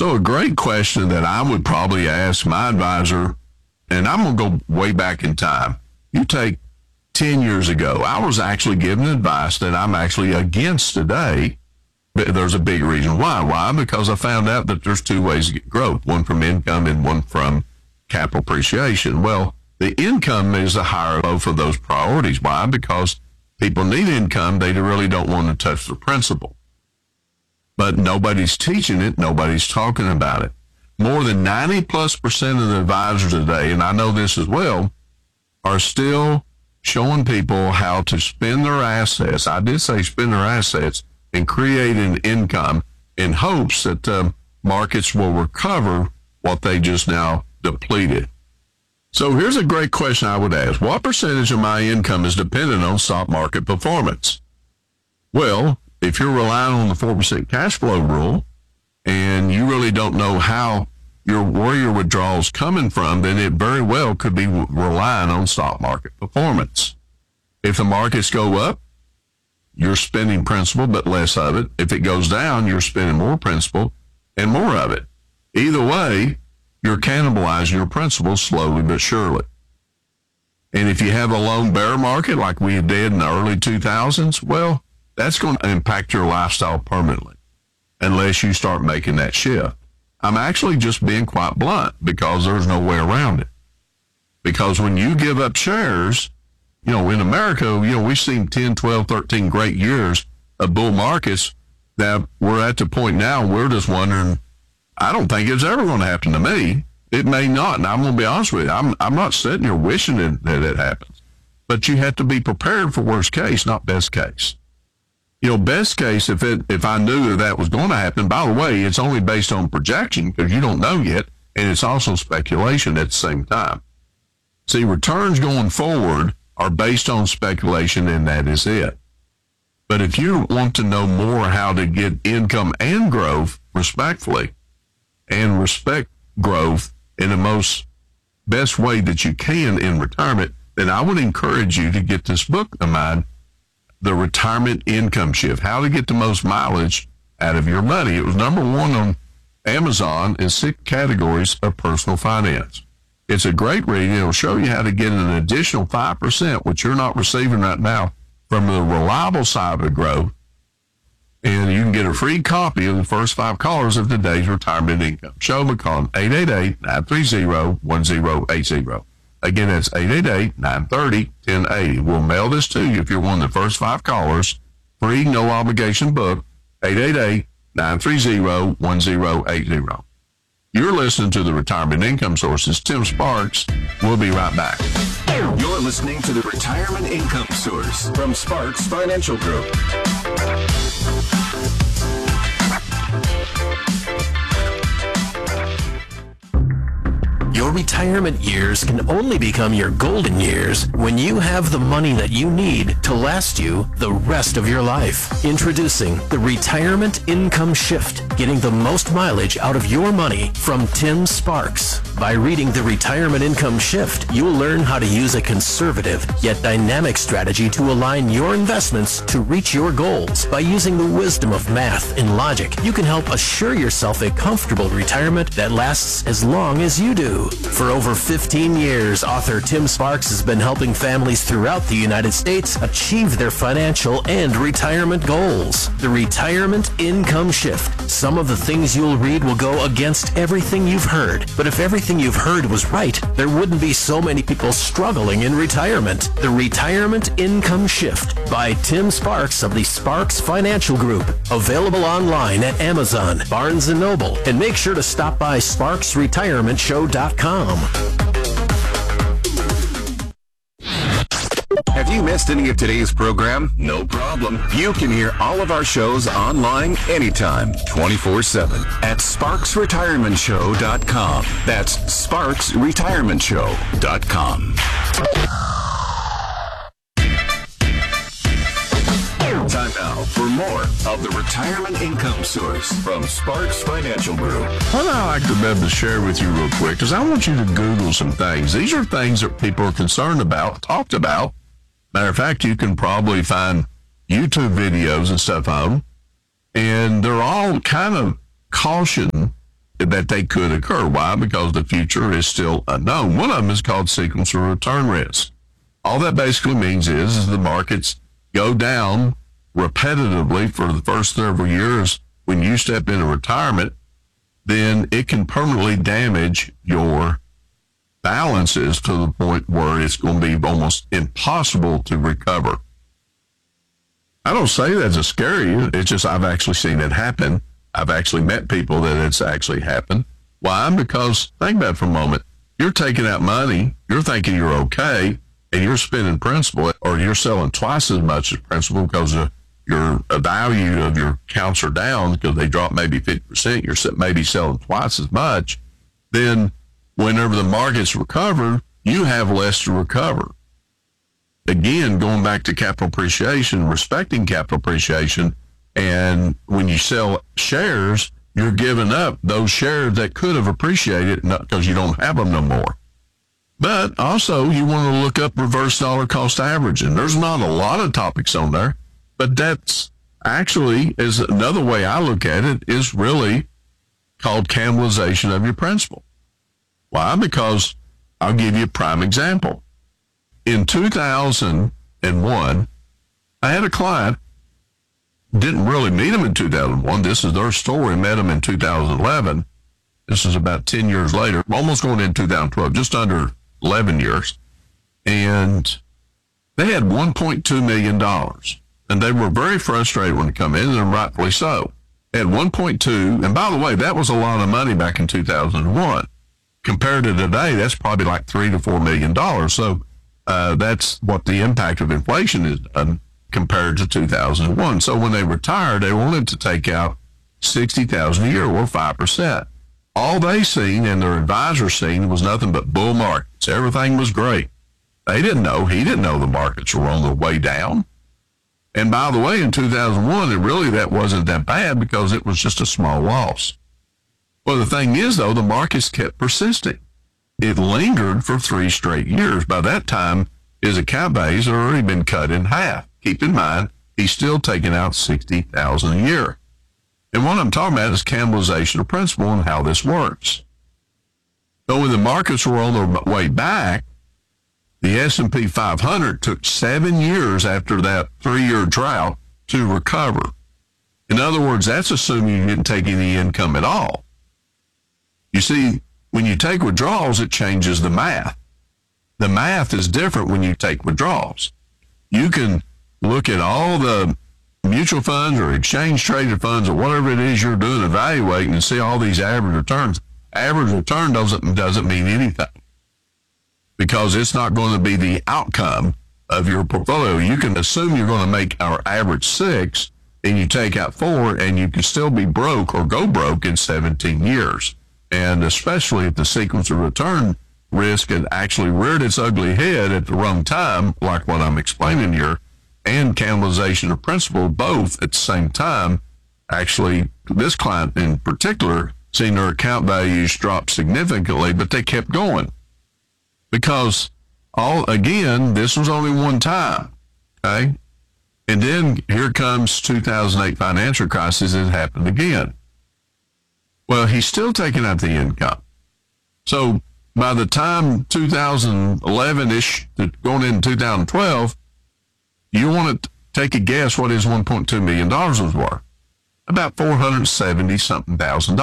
So a great question that I would probably ask my advisor, and I'm going to go way back in time. You take 10 years ago, I was actually giving advice that I'm actually against today. But there's a big reason why. Why? Because I found out that there's two ways to get growth, one from income and one from capital appreciation. Well, the income is the higher of both of those priorities. Why? Because people need income. They really don't want to touch the principal. But nobody's teaching it. Nobody's talking about it. More than 90+% of the advisors today, and I know this as well, are still showing people how to spend their assets. I did say spend their assets and create an income in hopes that the markets will recover what they just now depleted. So here's a great question I would ask. What percentage of my income is dependent on stock market performance? Well, if you're relying on the 4% cash flow rule and you really don't know where your withdrawals coming from, then it very well could be relying on stock market performance. If the markets go up, you're spending principal, but less of it. If it goes down, you're spending more principal and more of it. Either way, you're cannibalizing your principal slowly but surely. And if you have a loan bear market like we did in the early 2000s, well, that's going to impact your lifestyle permanently unless you start making that shift. I'm actually just being quite blunt because there's no way around it. Because when you give up shares, in America, we've seen 10, 12, 13 great years of bull markets that we're at the point now we're just wondering, I don't think it's ever going to happen to me. It may not, and I'm going to be honest with you. I'm not sitting here wishing that it happens. But you have to be prepared for worst case, not best case. Best case, if I knew that was going to happen, by the way, it's only based on projection because you don't know yet, and it's also speculation at the same time. See, returns going forward are based on speculation, and that is it. But if you want to know more how to get income and growth respectfully, and respect growth in the most best way that you can in retirement, then I would encourage you to get this book of mine, The Retirement Income Shift, How to Get the Most Mileage Out of Your Money. It was number 1 on Amazon in 6 categories of personal finance. It's a great read. It'll show you how to get an additional 5%, which you're not receiving right now, from the reliable side of the growth. And you can get a free copy of the first 5 callers of today's retirement income. Show them a call, 888-930-1080. Again, that's 888-930-1080. We'll mail this to you if you're one of the first 5 callers. Free, no obligation book, 888-930-1080. You're listening to the Retirement Income Sources. Tim Sparks. We'll be right back. You're listening to the Retirement Income Source from Sparks Financial Group. Your retirement years can only become your golden years when you have the money that you need to last you the rest of your life. Introducing the Retirement Income Shift, getting the most mileage out of your money from Tim Sparks. By reading the Retirement Income Shift, you'll learn how to use a conservative yet dynamic strategy to align your investments to reach your goals. By using the wisdom of math and logic, you can help assure yourself a comfortable retirement that lasts as long as you do. For over 15 years, author Tim Sparks has been helping families throughout the United States achieve their financial and retirement goals. The Retirement Income Shift. Some of the things you'll read will go against everything you've heard. But if everything you've heard was right, there wouldn't be so many people struggling in retirement. The Retirement Income Shift by Tim Sparks of the Sparks Financial Group. Available online at Amazon, Barnes & Noble, and make sure to stop by SparksRetirementShow.com. Have you missed any of today's program? No problem. You can hear all of our shows online anytime, 24/7 at SparksRetirementShow.com. That's SparksRetirementShow.com. Time now for more of the Retirement Income Source from Sparks Financial Group. What I'd like to be able to share with you real quick is I want you to Google some things. These are things that people are concerned about, talked about. Matter of fact, you can probably find YouTube videos and stuff on them, and they're all kind of caution that they could occur. Why? Because the future is still unknown. One of them is called sequence of return risk. All that basically means is the markets go down repetitively for the first several years. When you step into retirement, then it can permanently damage your balances to the point where it's going to be almost impossible to recover. I don't say that's a scary. It's just I've actually seen it happen. I've actually met people that it's actually happened. Why? Because think about it for a moment. You're taking out money. You're thinking you're okay, and you're spending principal, or you're selling twice as much as principal because your value of your accounts are down because they dropped maybe 50%. You're maybe selling twice as much. Then whenever the markets recover, you have less to recover. Again, going back to capital appreciation, respecting capital appreciation, and when you sell shares, you're giving up those shares that could have appreciated because you don't have them no more. But also, you want to look up reverse dollar cost averaging. There's not a lot of topics on there, but that's actually is another way I look at it is really called cannibalization of your principal. Why? Because I'll give you a prime example. In 2001, I had a client, didn't really meet him in 2001. This is their story. Met him in 2011. This is about 10 years later, almost going into 2012, just under 11 years. And they had $1.2 million. And they were very frustrated when they come in, and rightfully so. They had 1.2, and by the way, that was a lot of money back in 2001. Compared to today, that's probably like $3 to $4 million. So that's what the impact of inflation is done compared to 2001. So when they retired, they wanted to take out $60,000 a year, or 5%. All they seen and their advisor seen was nothing but bull markets. Everything was great. He didn't know the markets were on their way down. And by the way, in 2001, that wasn't that bad because it was just a small loss. Well, the thing is, though, the markets kept persisting. It lingered for 3 straight years. By that time, his account values had already been cut in half. Keep in mind, he's still taking out $60,000 a year. And what I'm talking about is cannibalization of principal and how this works. So when the markets were on their way back, the S&P 500 took 7 years after that 3-year drought to recover. In other words, that's assuming you didn't take any income at all. You see, when you take withdrawals, it changes the math. The math is different when you take withdrawals. You can look at all the mutual funds or exchange traded funds or whatever it is you're doing, evaluating, and see all these average returns. Average return doesn't mean anything because it's not going to be the outcome of your portfolio. You can assume you're going to make our average 6 and you take out 4 and you can still be broke or go broke in 17 years. And especially if the sequence of return risk had actually reared its ugly head at the wrong time, like what I'm explaining here, and cannibalization of principal both at the same time. Actually, this client in particular seen their account values drop significantly, but they kept going because this was only one time, okay? And then here comes 2008 financial crisis. It happened again. Well, he's still taking out the income. So by the time 2011-ish, going into 2012, you want to take a guess what his $1.2 million was worth. About $470-something thousand.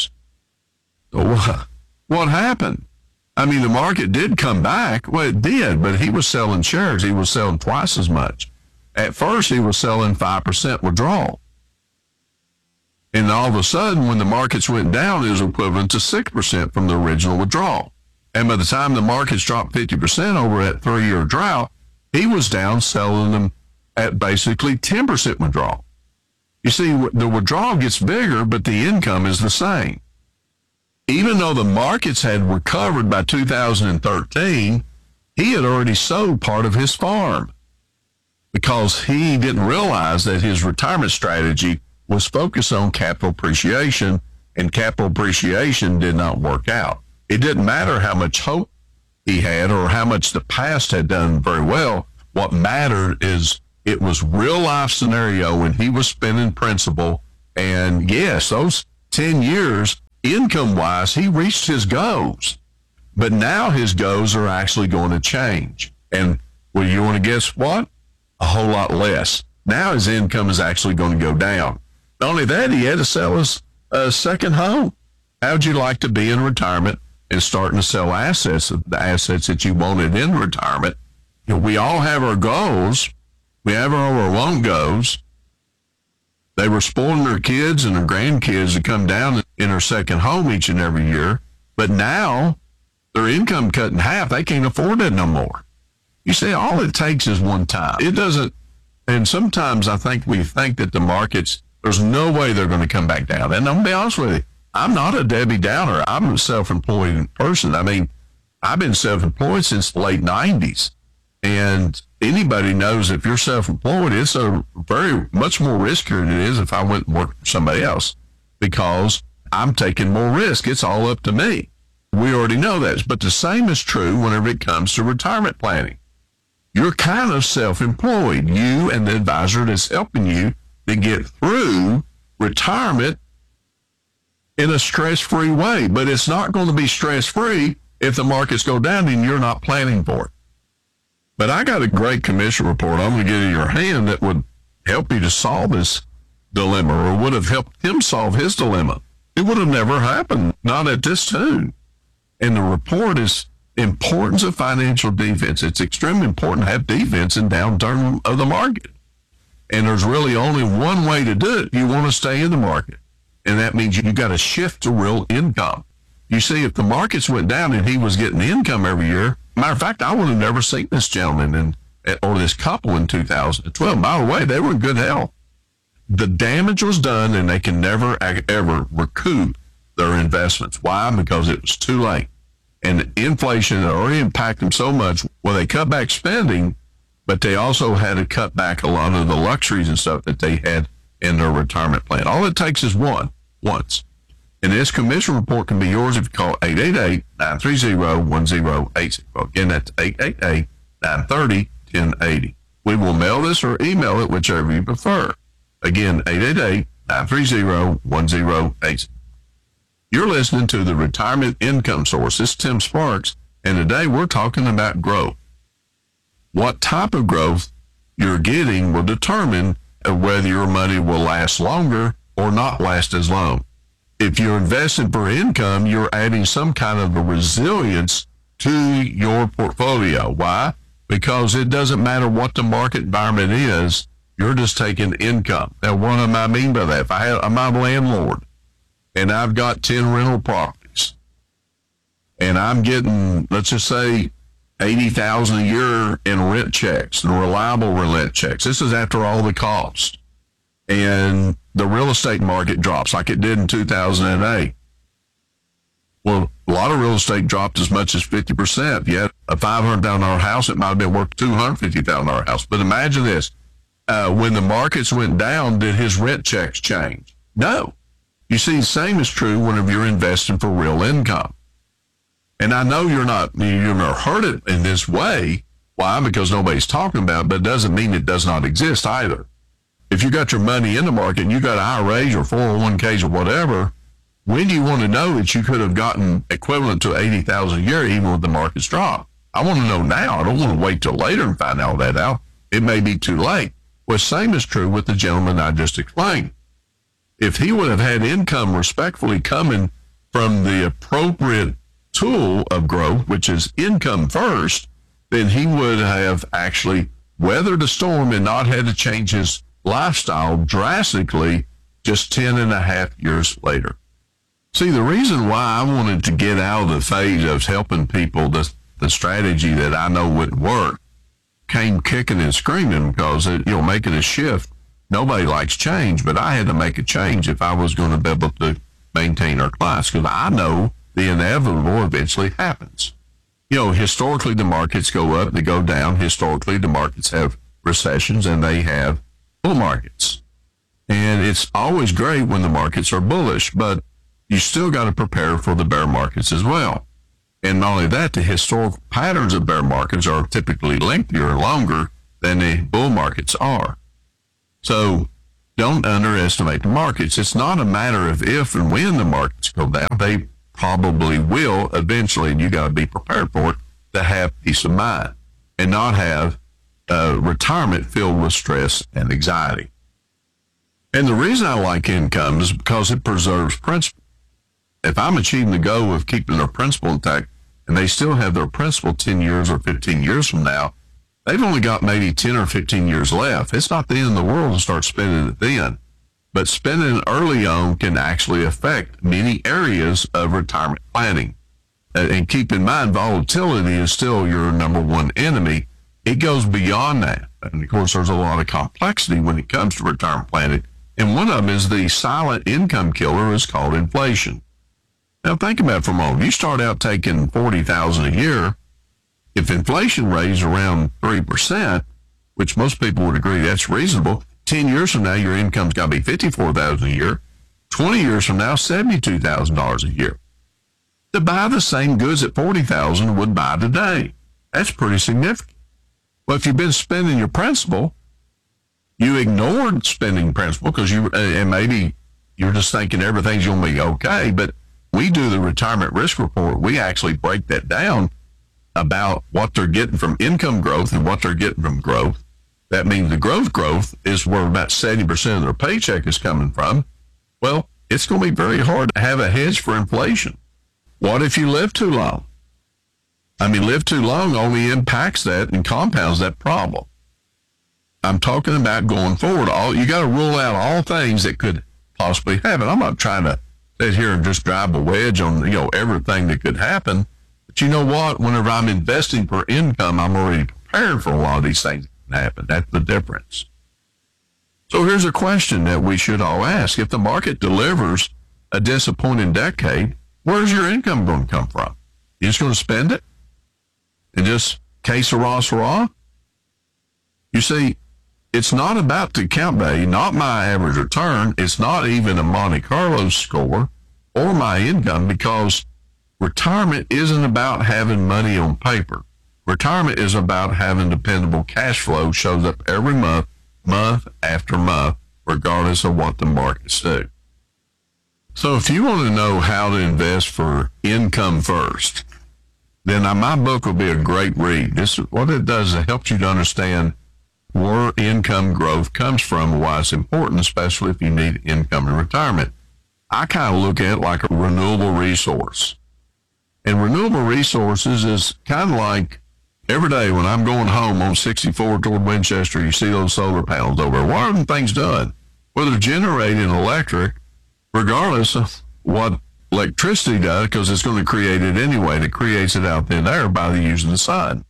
So what happened? I mean, the market did come back. Well, it did, but he was selling shares. He was selling twice as much. At first, he was selling 5% withdrawal. And all of a sudden, when the markets went down, it was equivalent to 6% from the original withdrawal. And by the time the markets dropped 50% over that 3-year drought, he was down selling them at basically 10% withdrawal. You see, the withdrawal gets bigger, but the income is the same. Even though the markets had recovered by 2013, he had already sold part of his farm because he didn't realize that his retirement strategy was focused on capital appreciation, and capital appreciation did not work out. It didn't matter how much hope he had or how much the past had done very well. What mattered is it was real life scenario when he was spending principal. And yes, those 10 years, income-wise, he reached his goals. But now his goals are actually going to change. And, well, you want to guess what? A whole lot less. Now his income is actually going to go down. Not only that, he had to sell his second home. How'd you like to be in retirement and starting to sell assets, the assets that you wanted in retirement? You know, we all have our goals. We have our own goals. They were spoiling their kids and their grandkids to come down in their second home each and every year. But now their income cut in half. They can't afford it no more. You see, all it takes is one time. It doesn't, and sometimes I think we think that the markets, there's no way they're going to come back down. And I'm going to be honest with you, I'm not a Debbie Downer. I'm a self-employed person. I mean, I've been self-employed since the late 90s. And anybody knows if you're self-employed, it's a very much more riskier than it is if I went and worked for somebody else, because I'm taking more risk. It's all up to me. We already know that. But the same is true whenever it comes to retirement planning. You're kind of self-employed. You and the advisor that's helping you to get through retirement in a stress-free way. But it's not going to be stress-free if the markets go down and you're not planning for it. But I got a great commission report I'm going to get in your hand that would help you to solve this dilemma, or would have helped him solve his dilemma. It would have never happened, not at this tune. And the report is importance of financial defense. It's extremely important to have defense in downturn of the market. And there's really only one way to do it. You want to stay in the market. And that means you got to shift to real income. You see, if the markets went down and he was getting income every year, matter of fact, I would have never seen this gentleman or this couple in 2012. By the way, they were in good health. The damage was done, and they can never, ever recoup their investments. Why? Because it was too late. And inflation had already impacted them so much. Well, they cut back spending, but they also had to cut back a lot of the luxuries and stuff that they had in their retirement plan. All it takes is once. And this commission report can be yours if you call 888-930-1080. Again, that's 888-930-1080. We will mail this or email it, whichever you prefer. Again, 888-930-1080. You're listening to the Retirement Income Source. This is Tim Sparks, and today we're talking about growth. What type of growth you're getting will determine whether your money will last longer or not last as long. If you're investing for income, you're adding some kind of a resilience to your portfolio. Why? Because it doesn't matter what the market environment is, you're just taking income. Now, what do I mean by that? If I'm a landlord and I've got 10 rental properties and I'm getting, let's just say, $80,000 a year in rent checks, and reliable rent checks. This is after all the costs. And the real estate market drops like it did in 2008. Well, a lot of real estate dropped as much as 50%. If you had a $500,000 house, it might have been worth $250,000 house. But imagine this. When the markets went down, did his rent checks change? No. You see, the same is true whenever you're investing for real income. And I know you're not hurt it in this way. Why? Because nobody's talking about it, but it doesn't mean it does not exist either. If you got your money in the market and you got IRAs or 401ks or whatever, when do you want to know that you could have gotten equivalent to $80,000 a year even with the markets drop? I want to know now. I don't want to wait till later and find all that out. It may be too late. Well, same is true with the gentleman I just explained. If he would have had income respectfully coming from the appropriate tool of growth, which is income first, then he would have actually weathered the storm and not had to change his lifestyle drastically just 10.5 years later. See, the reason why I wanted to get out of the phase of helping people, the strategy that I know wouldn't work, came kicking and screaming because, making a shift. Nobody likes change, but I had to make a change if I was going to be able to maintain our clients, because I know the inevitable eventually happens. Historically, the markets go up, they go down. Historically, the markets have recessions and they have bull markets. And it's always great when the markets are bullish, but you still got to prepare for the bear markets as well. And not only that, the historical patterns of bear markets are typically lengthier and longer than the bull markets are. So don't underestimate the markets. It's not a matter of if and when the markets go down. They probably will eventually, and you got to be prepared for it to have peace of mind and not have retirement filled with stress and anxiety. And the reason I like income is because it preserves principal. If I'm achieving the goal of keeping their principal intact and they still have their principal 10 years or 15 years from now, they've only got maybe 10 or 15 years left. It's not the end of the world to start spending it then. But spending early on can actually affect many areas of retirement planning. And keep in mind, volatility is still your number one enemy. It goes beyond that. And of course, there's a lot of complexity when it comes to retirement planning. And one of them is the silent income killer is called inflation. Now think about it for a moment. You start out taking $40,000 a year. If inflation rates around 3%, which most people would agree that's reasonable, 10 years from now, your income's got to be $54,000 a year. 20 years from now, $72,000 a year. To buy the same goods at $40,000 would buy today. That's pretty significant. Well, if you've been spending your principal, you ignored spending principal because and maybe you're just thinking everything's going to be okay, but we do the retirement risk report. We actually break that down about what they're getting from income growth and what they're getting from growth. That means the growth is where about 70% of their paycheck is coming from. Well, it's going to be very hard to have a hedge for inflation. What if you live too long? Live too long only impacts that and compounds that problem. I'm talking about going forward. You got to rule out all things that could possibly happen. I'm not trying to sit here and just drive a wedge on, everything that could happen. But you know what? Whenever I'm investing for income, I'm already prepared for a lot of these things that can happen. That's the difference. So here's a question that we should all ask. If the market delivers a disappointing decade, where's your income going to come from? You just going to spend it? And just que sera? You see, it's not about the account value, not my average return. It's not even a Monte Carlo score or my income, because retirement isn't about having money on paper. Retirement is about having dependable cash flow shows up every month, month after month, regardless of what the markets do. So if you want to know how to invest for income first, then my book will be a great read. What it does is it helps you to understand where income growth comes from and why it's important, especially if you need income in retirement. I kind of look at it like a renewable resource. And renewable resources is kind of like every day when I'm going home on 64 toward Winchester, you see those solar panels over there. What are them things doing? Well, they're generating electric regardless of what electricity does, because it's going to create it anyway, and it creates it out in there by the use of the sun.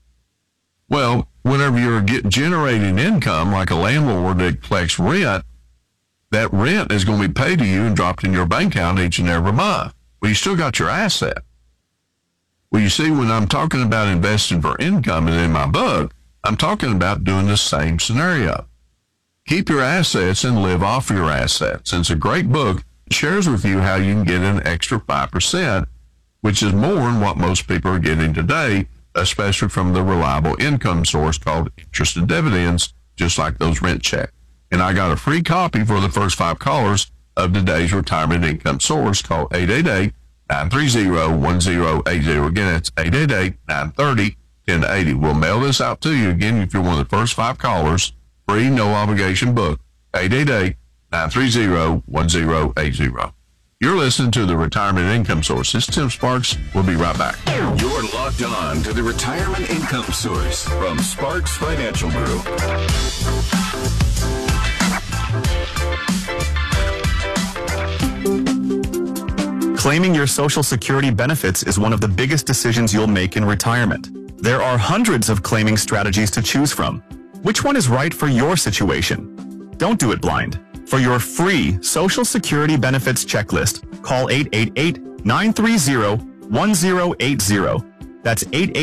Well, whenever you're generating income, like a landlord that collects rent, that rent is going to be paid to you and dropped in your bank account each and every month. Well, you still got your asset. Well, you see, when I'm talking about investing for income and in my book, I'm talking about doing the same scenario. Keep your assets and live off your assets. And it's a great book. It shares with you how you can get an extra 5%, which is more than what most people are getting today, especially from the reliable income source called interest and dividends, just like those rent checks. And I got a free copy for the first 5 callers of today's retirement income source called 888-930-1080. Again, it's 888-930-1080. We'll mail this out to you again if you're one of the first 5 callers. Free, no obligation book. 888-930-1080. You're listening to the Retirement Income Source. This is Tim Sparks. We'll be right back. You're locked on to the Retirement Income Source from Sparks Financial Group. Claiming your Social Security benefits is one of the biggest decisions you'll make in retirement. There are hundreds of claiming strategies to choose from. Which one is right for your situation? Don't do it blind. For your free Social Security benefits checklist, call 888-930-1080. That's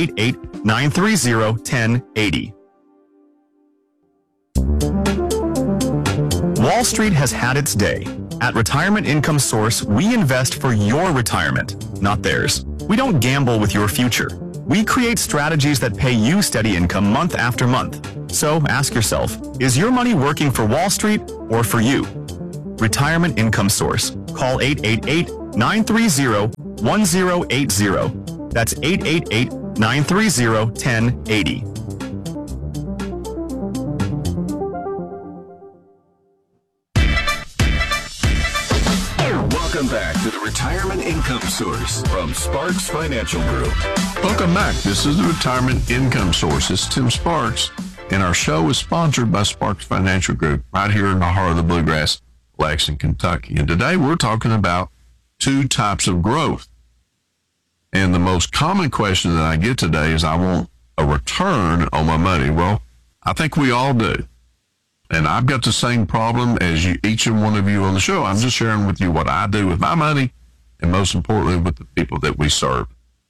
888-930-1080. Wall Street has had its day. At Retirement Income Source, we invest for your retirement, not theirs. We don't gamble with your future. We create strategies that pay you steady income month after month. So ask yourself, is your money working for Wall Street or for you? Retirement Income Source. Call 888-930-1080. That's 888-930-1080. Welcome back to the Retirement Income Source from Sparks Financial Group. Welcome back. This is the Retirement Income Source. It's Tim Sparks, and our show is sponsored by Sparks Financial Group right here in the heart of the Bluegrass, Lexington, Kentucky. And today we're talking about two types of growth. And the most common question that I get today is, I want a return on my money. Well, I think we all do. And I've got the same problem as you, each and one of you on the show. I'm just sharing with you what I do with my money, and most importantly, with the people that we serve.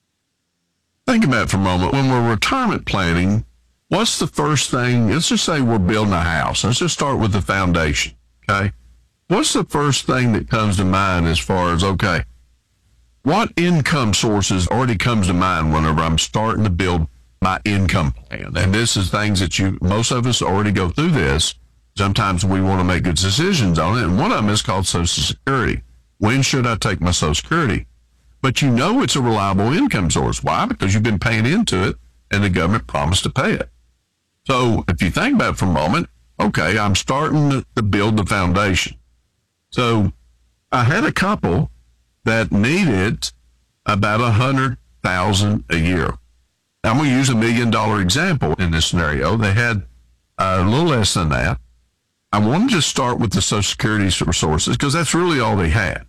Think about it for a moment. When we're retirement planning, what's the first thing? Let's just say we're building a house. Let's just start with the foundation, okay? What's the first thing that comes to mind as far as, okay, what income sources already comes to mind whenever I'm starting to build my income plan? And this is things that most of us already go through this. Sometimes we want to make good decisions on it, and one of them is called Social Security. When should I take my Social Security? But you know it's a reliable income source. Why? Because you've been paying into it, and the government promised to pay it. So if you think about it for a moment, okay, I'm starting to build the foundation. So I had a couple that needed about $100,000 a year. I'm going to use $1 million example in this scenario. They had a little less than that. I wanted to start with the Social Security resources because that's really all they had.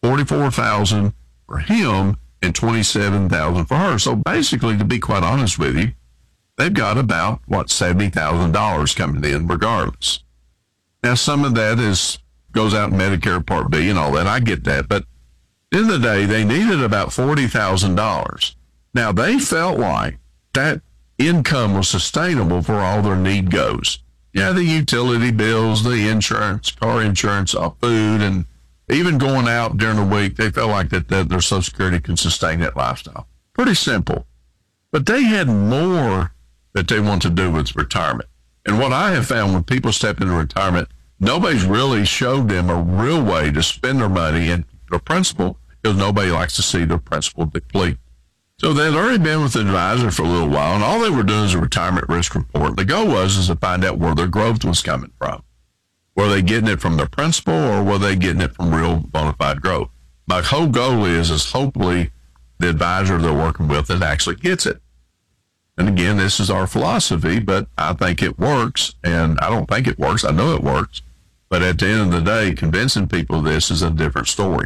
$44,000 for him and $27,000 for her. So basically, to be quite honest with you, they've got about, $70,000 coming in regardless. Now, some of that goes out in Medicare Part B and all that. I get that. But at the end of the day, they needed about $40,000. Now, they felt like that income was sustainable for all their need goes. Yeah, the utility bills, the insurance, car insurance, food, and even going out during the week, they felt like that their Social Security can sustain that lifestyle. Pretty simple. But they had more that they want to do with retirement. And what I have found when people step into retirement, nobody's really showed them a real way to spend their money and their principal, because nobody likes to see their principal deplete. So they'd already been with an advisor for a little while, and all they were doing is a retirement risk report. The goal was to find out where their growth was coming from. Were they getting it from their principal, or were they getting it from real bona fide growth? My whole goal is hopefully the advisor they're working with that actually gets it. And again, this is our philosophy, but I think it works, and I don't think it works. I know it works. But at the end of the day, convincing people of this is a different story.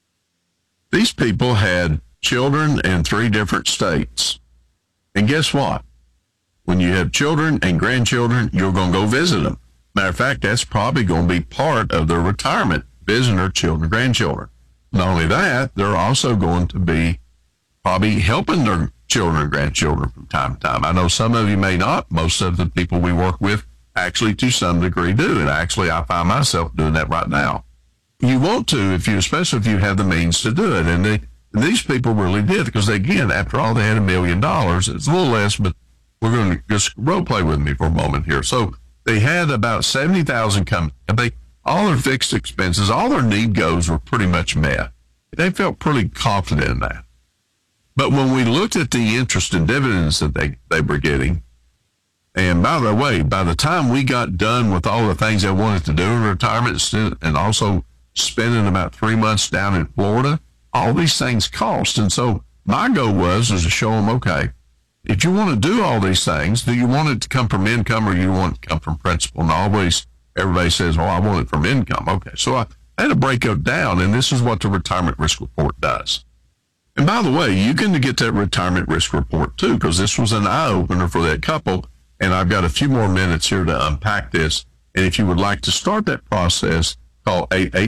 These people had children in 3 different states. And guess what? When you have children and grandchildren, you're going to go visit them. Matter of fact, that's probably going to be part of their retirement, visiting their children and grandchildren. Not only that, they're also going to be probably helping their children and grandchildren from time to time. I know some of you may not. Most of the people we work with actually to some degree do. And actually, I find myself doing that right now. You want to, especially if you have the means to do it. And these people really did, because again, after all, they had $1 million. It's a little less, but we're going to just role play with me for a moment here. So they had about $70,000 coming, and all their fixed expenses, all their need goes were pretty much met. They felt pretty confident in that. But when we looked at the interest and dividends that they were getting, and by the way, by the time we got done with all the things they wanted to do in retirement, and also spending about 3 months down in Florida, all these things cost. And so my goal was to show them, okay, if you want to do all these things, do you want it to come from income, or you want it to come from principal? And always everybody says, well, I want it from income. Okay, so I had to break it down, and this is what the retirement risk report does. And by the way, you can get that retirement risk report too, because this was an eye-opener for that couple. And I've got a few more minutes here to unpack this. And if you would like to start that process, call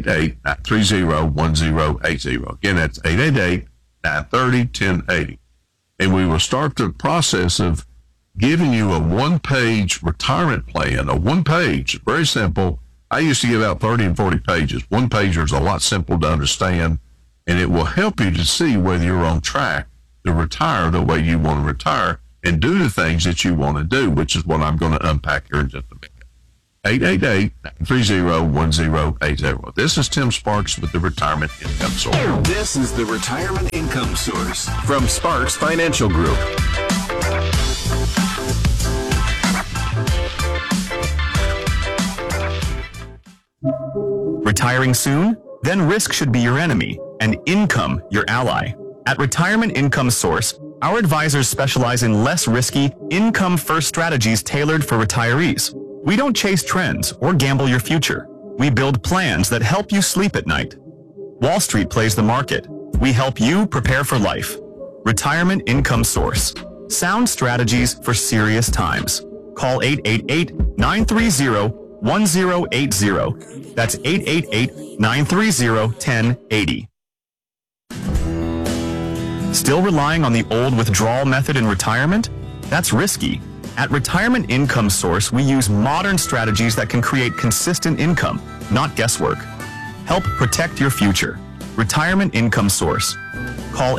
888-930-1080. Again, that's 888-930-1080. And we will start the process of giving you a one-page retirement plan, a one-page, very simple. I used to give out 30 and 40 pages. One-pager is a lot simple to understand, and it will help you to see whether you're on track to retire the way you want to retire and do the things that you want to do, which is what I'm going to unpack here in just a minute. 888-930-1080. This is Tim Sparks with the Retirement Income Source. This is the Retirement Income Source from Sparks Financial Group. Retiring soon? Then risk should be your enemy and income your ally. At Retirement Income Source, our advisors specialize in less risky, income-first strategies tailored for retirees. We don't chase trends or gamble your future. We build plans that help you sleep at night. Wall Street plays the market. We help you prepare for life. Retirement Income Source. Sound strategies for serious times. Call 888-930-1080. That's 888-930-1080. Still relying on the old withdrawal method in retirement? That's risky. At Retirement Income Source, we use modern strategies that can create consistent income, not guesswork. Help protect your future. Retirement Income Source. Call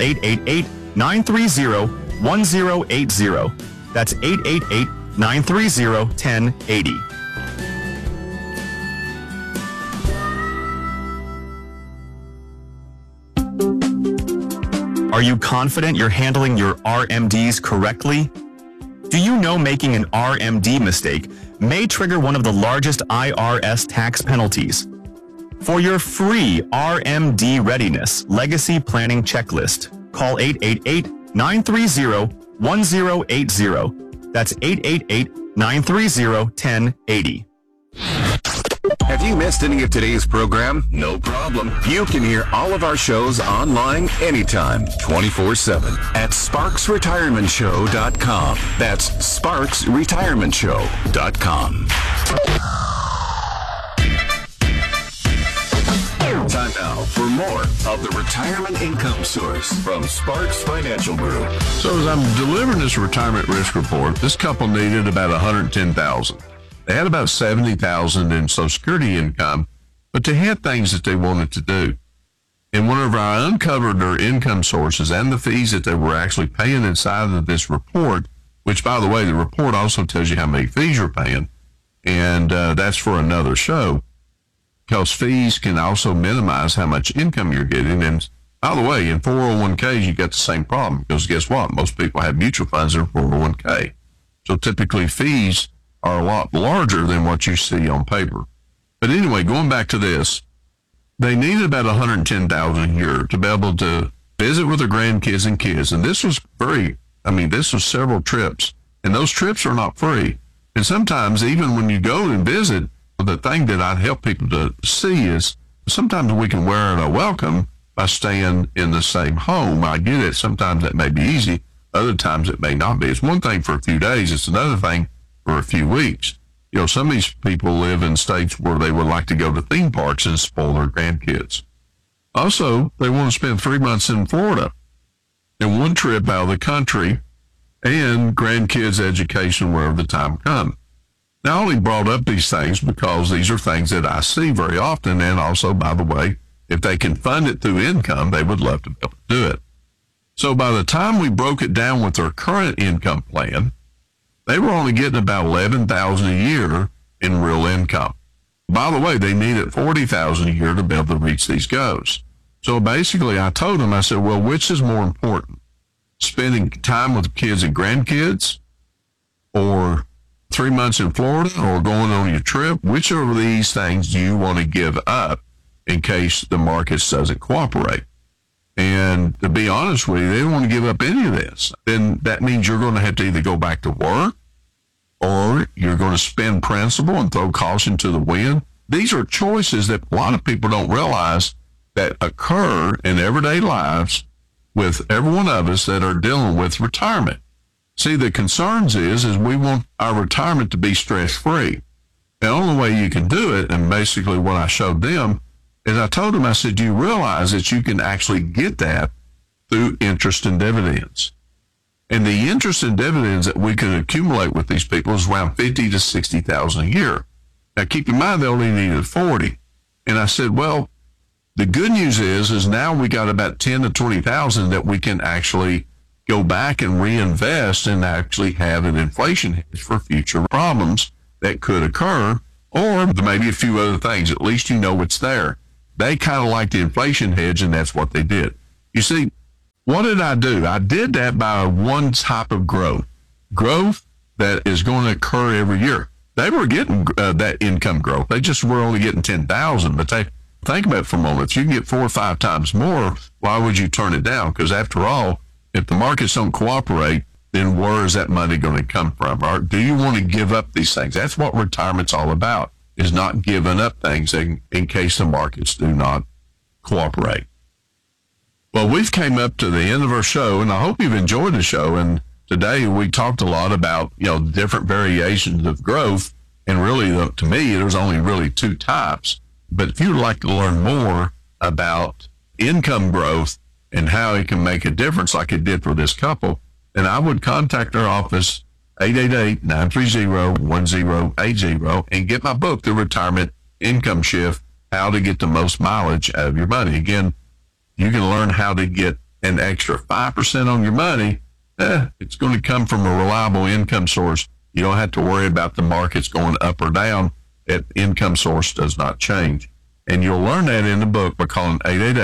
888-930-1080. That's 888-930-1080. Are you confident you're handling your RMDs correctly? Do you know making an RMD mistake may trigger one of the largest IRS tax penalties? For your free RMD Readiness Legacy Planning Checklist, call 888-930-1080. That's 888-930-1080. Have you missed any of today's program? No problem. You can hear all of our shows online anytime, 24/7 at SparksRetirementShow.com. That's SparksRetirementShow.com. Time now for more of the Retirement Income Source from Sparks Financial Group. So as I'm delivering this retirement risk report, this couple needed about $110,000. They had about $70,000 in Social Security income, but they had things that they wanted to do. And whenever I uncovered their income sources and the fees that they were actually paying inside of this report, which, by the way, the report also tells you how many fees you're paying, and that's for another show, because fees can also minimize how much income you're getting. And by the way, in 401ks, you got the same problem, because guess what? Most people have mutual funds in 401k. So typically fees are a lot larger than what you see on paper. But anyway, going back to this, they needed about $110,000 a year to be able to visit with their grandkids and kids. And this was this was several trips. And those trips are not free. And sometimes even when you go and visit, the thing that I'd help people to see is sometimes we can wear out a welcome by staying in the same home. I get it. Sometimes that may be easy. Other times it may not be. It's one thing for a few days. It's another thing for a few weeks. You know, some of these people live in states where they would like to go to theme parks and spoil their grandkids. Also, they want to spend 3 months in Florida and one trip out of the country and grandkids' education wherever the time comes. Now, I only brought up these things because these are things that I see very often, and also, by the way, if they can fund it through income, they would love to be able to do it. So by the time we broke it down with their current income plan, they were only getting about $11,000 a year in real income. By the way, they needed $40,000 a year to be able to reach these goals. So basically, I told them, I said, well, which is more important? Spending time with kids and grandkids, or 3 months in Florida, or going on your trip? Which of these things do you want to give up in case the markets doesn't cooperate? And to be honest with you, they don't want to give up any of this. Then that means you're going to have to either go back to work, or you're going to spend principal and throw caution to the wind. These are choices that a lot of people don't realize that occur in everyday lives with every one of us that are dealing with retirement. See, the concerns is we want our retirement to be stress-free. The only way you can do it, and basically what I showed them, is I told them, I said, do you realize that you can actually get that through interest and dividends? And the interest and dividends that we can accumulate with these people is around $50,000 to $60,000 a year. Now, keep in mind, they only needed 40. And I said, well, the good news is now we got about 10 to 20,000 that we can actually go back and reinvest and actually have an inflation hedge for future problems that could occur, or maybe a few other things. At least you know it's there. They kind of like the inflation hedge, and that's what they did. You see, what did I do? I did that by one type of growth that is going to occur every year. They were getting that income growth. They just were only getting 10,000, but think about it for a moment. If you can get 4 or 5 times more, why would you turn it down? Because after all, if the markets don't cooperate, then where is that money going to come from? Or do you want to give up these things? That's what retirement's all about, is not giving up things in case the markets do not cooperate. Well, we've came up to the end of our show, and I hope you've enjoyed the show. And today we talked a lot about, different variations of growth. And really, to me, there's only really 2 types. But if you'd like to learn more about income growth and how it can make a difference like it did for this couple, then I would contact our office, 888-930-1080, and get my book, The Retirement Income Shift, How to Get the Most Mileage Out of Your Money. Again, you can learn how to get an extra 5% on your money. It's going to come from a reliable income source. You don't have to worry about the markets going up or down. That income source does not change. And you'll learn that in the book by calling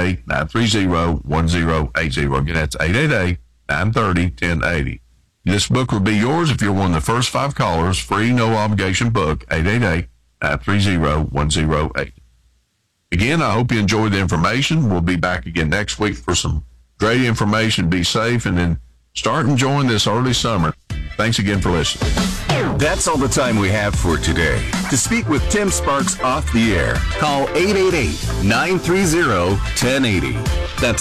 888-930-1080. Again, that's 888-930-1080. This book will be yours if you're one of the first 5 callers. Free, no obligation book, 888-930-1080. Again, I hope you enjoyed the information. We'll be back again next week for some great information. Be safe, and then start enjoying this early summer. Thanks again for listening. That's all the time we have for today. To speak with Tim Sparks off the air, call 888-930-1080. That's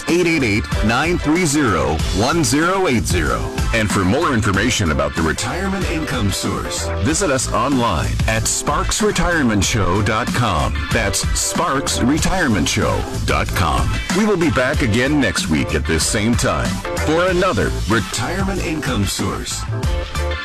888-930-1080. And for more information about the Retirement Income Source, visit us online at sparksretirementshow.com. That's sparksretirementshow.com. We will be back again next week at this same time for another Retirement Income Source.